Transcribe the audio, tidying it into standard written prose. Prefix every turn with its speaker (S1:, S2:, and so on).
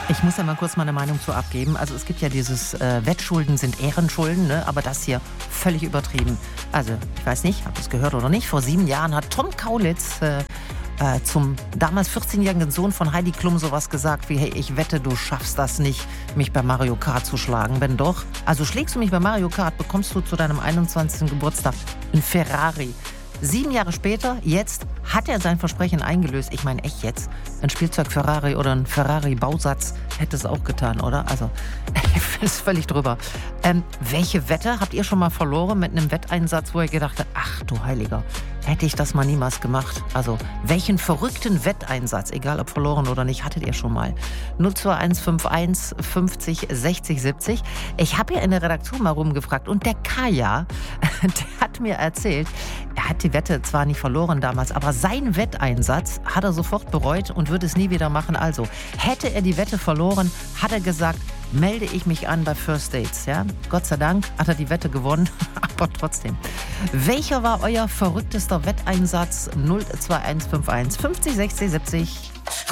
S1: Ich muss ja mal kurz meine Meinung zu abgeben. Also es gibt ja dieses Wettschulden sind Ehrenschulden, ne? Aber das hier völlig übertrieben. Also ich weiß nicht, habt ihr es gehört oder nicht? Vor 7 Jahren hat Tom Kaulitz zum damals 14-jährigen Sohn von Heidi Klum sowas gesagt wie: Hey, ich wette, du schaffst das nicht, mich bei Mario Kart zu schlagen. Wenn doch, also schlägst du mich bei Mario Kart, bekommst du zu deinem 21. Geburtstag ein Ferrari. 7 Jahre später, jetzt, hat er sein Versprechen eingelöst. Ich meine, echt jetzt? Ein Spielzeug Ferrari oder ein Ferrari-Bausatz hätte es auch getan, oder? Also, ich finde es völlig drüber. Welche Wette habt ihr schon mal verloren mit einem Wetteinsatz, wo ihr gedacht habt, ach du Heiliger, hätte ich das mal niemals gemacht? Also, welchen verrückten Wetteinsatz, egal ob verloren oder nicht, hattet ihr schon mal? 02151 50 60 70. Ich habe ja in der Redaktion mal rumgefragt und der Kaya, der hat mir erzählt, er hat die Wette zwar nicht verloren damals, aber seinen Wetteinsatz hat er sofort bereut und wird es nie wieder machen. Also, hätte er die Wette verloren, hat er gesagt, melde ich mich an bei First Dates. Ja? Gott sei Dank hat er die Wette gewonnen, aber trotzdem. Welcher war euer verrücktester Wetteinsatz? 02151 50 60 70.